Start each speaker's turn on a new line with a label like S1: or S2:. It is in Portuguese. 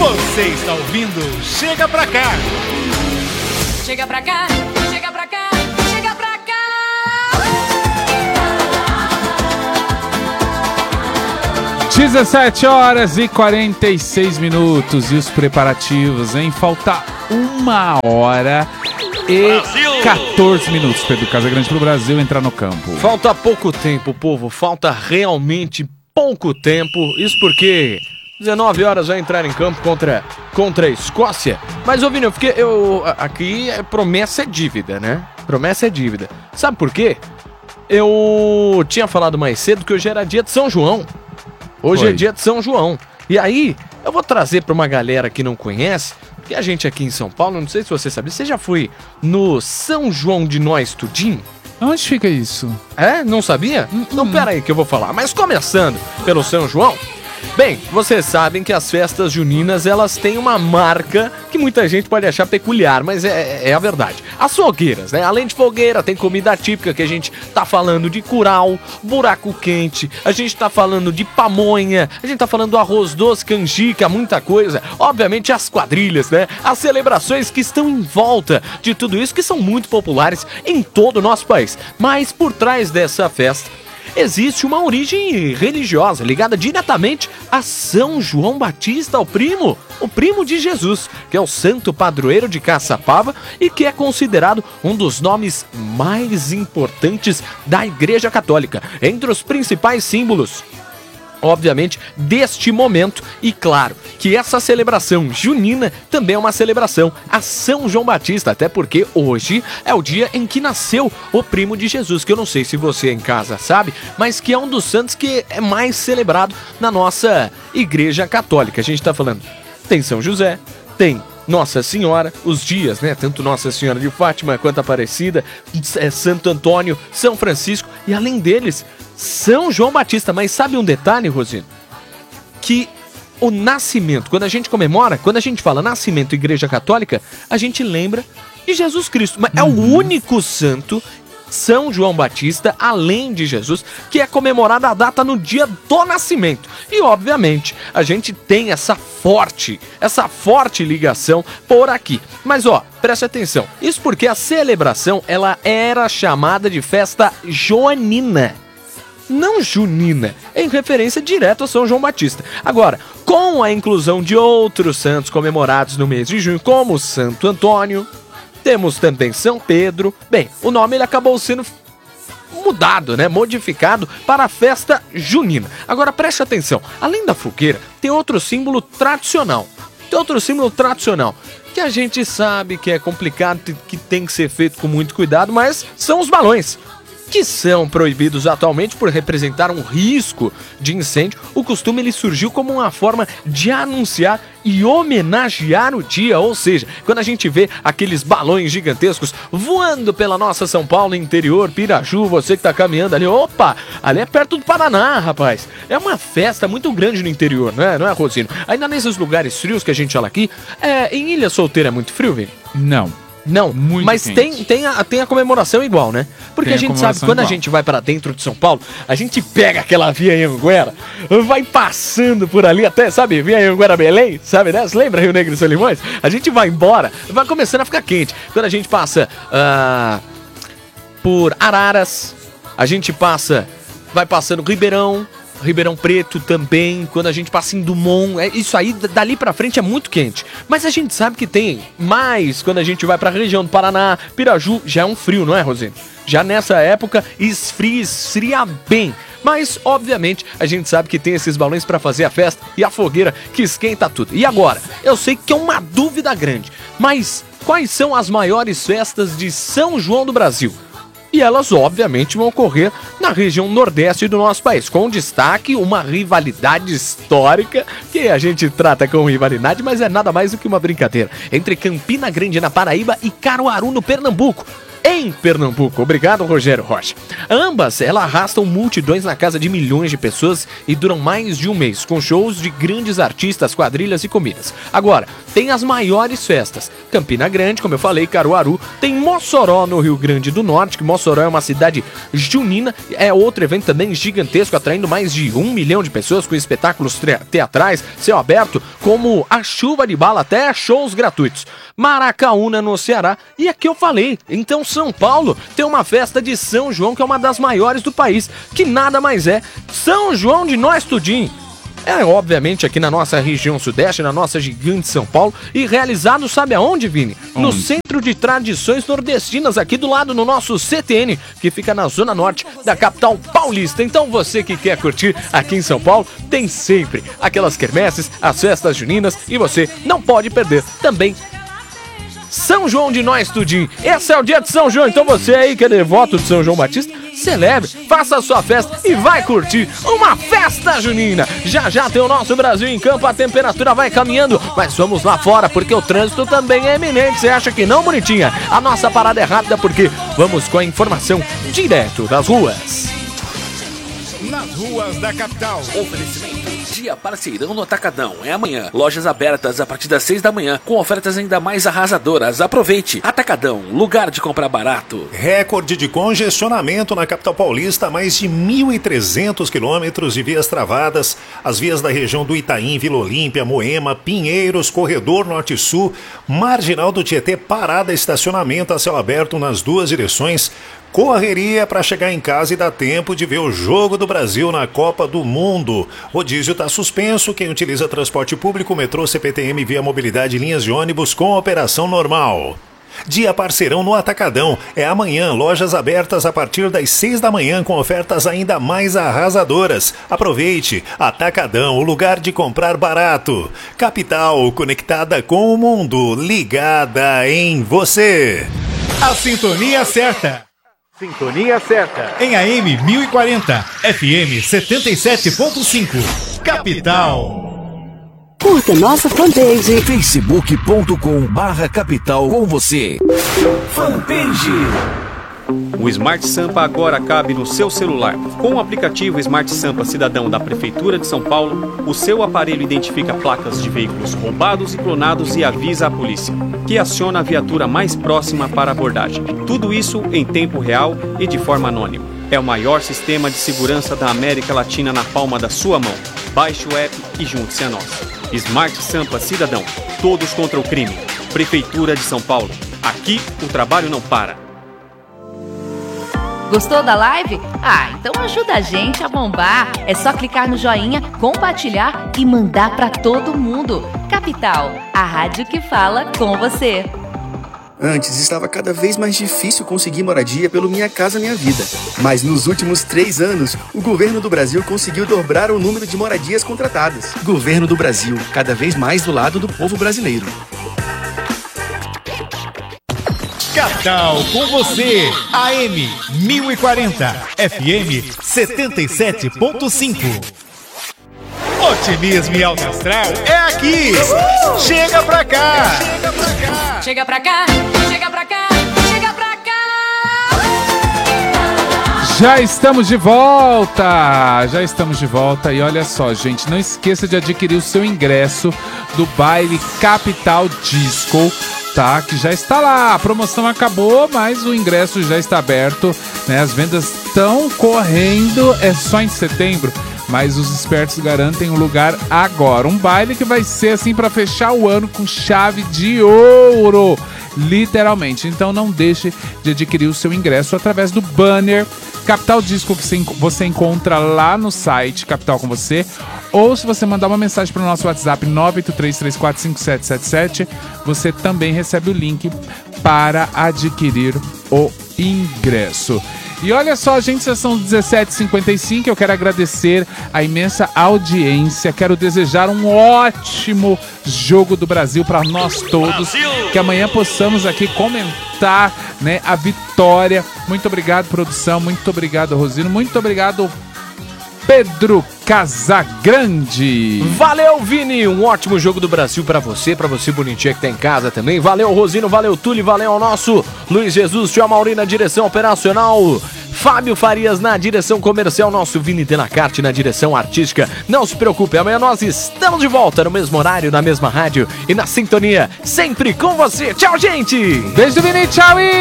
S1: Você está ouvindo Chega Pra Cá.
S2: Chega pra cá, chega pra cá, chega pra cá.
S3: 17h46 e os preparativos, hein? Falta 1h e 14 minutos, Pedro Casagrande, para o Brasil entrar no campo.
S4: Falta pouco tempo, povo. Falta realmente pouco tempo. Isso porque 19 horas vai entrar em campo contra a Escócia. Mas, ô Vini, aqui promessa é dívida, né? Promessa é dívida. Sabe por quê? Eu tinha falado mais cedo que hoje era dia de São João. Hoje é dia de São João. E aí, eu vou trazer para uma galera que não conhece, porque a gente aqui em São Paulo, não sei se você sabe, você já foi no São João de Nós Tudinho?
S3: Onde fica isso?
S4: É? Não sabia? Então pera aí que eu vou falar. Mas começando pelo São João, bem, vocês sabem que as festas juninas, elas têm uma marca que muita gente pode achar peculiar, mas é a verdade. As fogueiras, né? Além de fogueira, tem comida típica que a gente tá falando de curau, buraco quente, a gente tá falando de pamonha, a gente tá falando do arroz doce, canjica, muita coisa. Obviamente as quadrilhas, né? As celebrações que estão em volta de tudo isso, que são muito populares em todo o nosso país. Mas por trás dessa festa existe uma origem religiosa ligada diretamente a São João Batista, o primo de Jesus, que é o santo padroeiro de Caçapava e que é considerado um dos nomes mais importantes da Igreja Católica, entre os principais símbolos, obviamente, deste momento. E claro que essa celebração junina também é uma celebração a São João Batista, até porque hoje é o dia em que nasceu o primo de Jesus, que eu não sei se você em casa sabe, mas que é um dos santos que é mais celebrado na nossa Igreja Católica. A gente tá falando, tem São José, tem Nossa Senhora, os dias, né? Tanto Nossa Senhora de Fátima quanto Aparecida, Santo Antônio, São Francisco e além deles, São João Batista. Mas sabe um detalhe, Rosino? Que o nascimento, quando a gente comemora, quando a gente fala nascimento Igreja Católica, a gente lembra de Jesus Cristo. Mas é o único santo, São João Batista, além de Jesus, que é comemorada a data no dia do nascimento. E, obviamente, a gente tem essa forte ligação por aqui. Mas, preste atenção. Isso porque a celebração, ela era chamada de festa joanina, não junina, em referência direta a São João Batista. Agora, com a inclusão de outros santos comemorados no mês de junho, como Santo Antônio, temos também São Pedro. Bem, o nome ele acabou sendo mudado, né? Modificado para a festa junina. Agora preste atenção, além da fogueira, tem outro símbolo tradicional. Que a gente sabe que é complicado, que tem que ser feito com muito cuidado, mas são os balões, que são proibidos atualmente por representar um risco de incêndio. O costume ele surgiu como uma forma de anunciar e homenagear o dia, ou seja, quando a gente vê aqueles balões gigantescos voando pela nossa São Paulo interior, Piraju, você que tá caminhando ali, opa, ali é perto do Paraná, rapaz. É uma festa muito grande no interior, não é, Rosino? Ainda nesses lugares frios que a gente olha aqui, em Ilha Solteira é muito frio, Vini? Não, muito mas tem a comemoração igual, né? Porque a gente sabe que quando a gente vai pra dentro de São Paulo, a gente pega aquela Via Anhanguera, vai passando por ali até, sabe, Via Anhanguera Belém, sabe, né? Você lembra Rio Negro e Solimões? A gente vai embora, vai começando a ficar quente. Quando a gente passa por Araras, a gente vai passando Ribeirão Preto também, quando a gente passa em Dumont, isso aí, dali pra frente é muito quente. Mas a gente sabe que tem mais quando a gente vai pra região do Paraná, Piraju, já é um frio, não é, Rosine? Já nessa época esfria bem. Mas, obviamente, a gente sabe que tem esses balões pra fazer a festa e a fogueira que esquenta tudo. E agora, eu sei que é uma dúvida grande, mas quais são as maiores festas de São João do Brasil? E elas, obviamente, vão ocorrer na região nordeste do nosso país, com destaque uma rivalidade histórica, que a gente trata como rivalidade, mas é nada mais do que uma brincadeira, entre Campina Grande, na Paraíba, e Caruaru, no Pernambuco. em Pernambuco. Obrigado, Rogério Rocha. Ambas, elas arrastam multidões na casa de milhões de pessoas e duram mais de um mês, com shows de grandes artistas, quadrilhas e comidas. Agora, tem as maiores festas. Campina Grande, como eu falei, Caruaru, tem Mossoró no Rio Grande do Norte, que Mossoró é uma cidade junina, é outro evento também gigantesco, atraindo mais de 1 milhão de pessoas com espetáculos teatrais, céu aberto, como a chuva de bala, até shows gratuitos. Maracaúna no Ceará, e aqui eu falei, então São Paulo tem uma festa de São João que é uma das maiores do país, que nada mais é São João de Nós Tudinho. É obviamente aqui na nossa região sudeste, na nossa gigante São Paulo, e realizado sabe aonde, Vini? No Centro de Tradições Nordestinas, aqui do lado no nosso CTN, que fica na zona norte da capital paulista. Então você que quer curtir aqui em São Paulo, tem sempre aquelas quermesses, as festas juninas, e você não pode perder também São João de Nós Tudinho. Esse é o dia de São João, então você aí que é devoto de São João Batista, celebre, faça a sua festa e vai curtir uma festa junina. Já já tem o nosso Brasil em campo, a temperatura vai caminhando, mas vamos lá fora porque o trânsito também é eminente. Você acha que não, bonitinha? A nossa parada é rápida porque vamos com a informação direto das ruas.
S1: Nas ruas da capital.
S5: Oferecimento Dia Parceirão no Atacadão. É amanhã. Lojas abertas a partir das 6 da manhã, com ofertas ainda mais arrasadoras. Aproveite. Atacadão, lugar de comprar barato.
S6: Recorde de congestionamento na capital paulista, mais de 1.300 quilômetros de vias travadas. As vias da região do Itaim, Vila Olímpia, Moema, Pinheiros, Corredor Norte-Sul, Marginal do Tietê, parada, estacionamento a céu aberto nas duas direções. Correria para chegar em casa e dar tempo de ver o jogo do Brasil na Copa do Mundo. Rodízio está suspenso. Quem utiliza transporte público, metrô, CPTM, Via Mobilidade, linhas de ônibus com operação normal. Dia Parceirão no Atacadão. É amanhã, lojas abertas a partir das 6 da manhã com ofertas ainda mais arrasadoras. Aproveite. Atacadão, o lugar de comprar barato. Capital, conectada com o mundo, ligada em você.
S1: A sintonia certa.
S7: Sintonia certa.
S1: Em AM 1040, FM 77.5. Capital.
S8: Curta nossa fanpage.
S9: facebook.com/capital com você. Fanpage.
S10: O Smart Sampa agora cabe no seu celular. Com o aplicativo Smart Sampa Cidadão da Prefeitura de São Paulo, o seu aparelho identifica placas de veículos roubados e clonados e avisa a polícia, que aciona a viatura mais próxima para abordagem. Tudo isso em tempo real e de forma anônima. É o maior sistema de segurança da América Latina na palma da sua mão. Baixe o app e junte-se a nós. Smart Sampa Cidadão. Todos contra o crime. Prefeitura de São Paulo. Aqui o trabalho não para.
S11: Gostou da live? Então ajuda a gente a bombar. É só clicar no joinha, compartilhar e mandar pra todo mundo. Capital, a rádio que fala com você.
S12: Antes estava cada vez mais difícil conseguir moradia pelo Minha Casa Minha Vida. Mas nos últimos 3 anos, o governo do Brasil conseguiu dobrar o número de moradias contratadas. Governo do Brasil, cada vez mais do lado do povo brasileiro.
S1: Capital com você, AM 1040, FM 77.5. Otimismo e alto astral é aqui. Chega pra cá.
S2: Chega pra cá, chega pra cá, chega pra cá.
S3: Já estamos de volta, e olha só, gente, não esqueça de adquirir o seu ingresso do baile Capital Disco, tá? Que já está lá, a promoção acabou, mas o ingresso já está aberto, né? As vendas estão correndo, é só em setembro, mas os espertos garantem o lugar agora. Um baile que vai ser assim para fechar o ano com chave de ouro, literalmente. Então não deixe de adquirir o seu ingresso através do banner Capital Disco, que você encontra lá no site Capital com você, ou se você mandar uma mensagem para o nosso WhatsApp 983345777, você também recebe o link para adquirir o ingresso. E olha só, gente, já são 17h55, eu quero agradecer a imensa audiência, quero desejar um ótimo jogo do Brasil para nós todos, que amanhã possamos aqui comentar, né, a vitória. Muito obrigado, produção, muito obrigado, Rosino, muito obrigado, Pedro Casagrande.
S4: Valeu, Vini. Um ótimo jogo do Brasil pra você bonitinha que tá em casa também. Valeu, Rosino. Valeu, Túlio. Valeu ao nosso Luiz Jesus, Tio Mauri na direção operacional. Fábio Farias na direção comercial, nosso Vini Tenacarte na direção artística. Não se preocupe, amanhã nós estamos de volta no mesmo horário, na mesma rádio e na sintonia, sempre com você. Tchau, gente!
S3: Beijo, Vini, tchau!